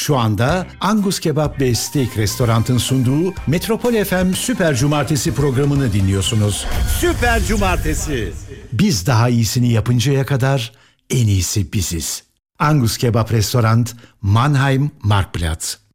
Şu anda Angus Kebap ve Steak Restorant'ın sunduğu Metropol FM Süper Cumartesi programını dinliyorsunuz. Süper Cumartesi. Biz daha iyisini yapıncaya kadar en iyisi biziz. Angus Kebap Restorant, Mannheim Marktplatz.